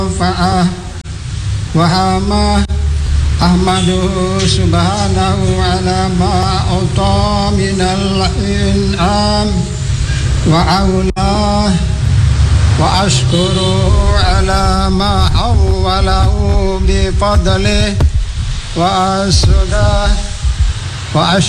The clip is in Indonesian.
fa'ah wa hamah ahmaduhu subhanahu ala ma'uta minal in'am wa awlah wa ashkuru ala ma'awwalahu bi fadlih wa asdah wa